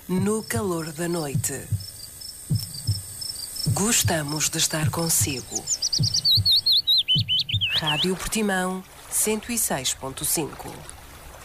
no calor da noite. Gostamos de estar consigo. Rádio Portimão 106.5.